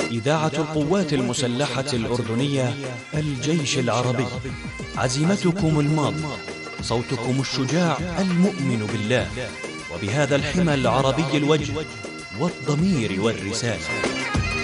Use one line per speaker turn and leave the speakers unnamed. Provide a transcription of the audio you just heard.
إذاعة القوات المسلحة الأردنية الجيش العربي، عزيمتكم الماضية، صوتكم الشجاع المؤمن بالله وبهذا الحمى العربي الوجه والضمير والرسالة.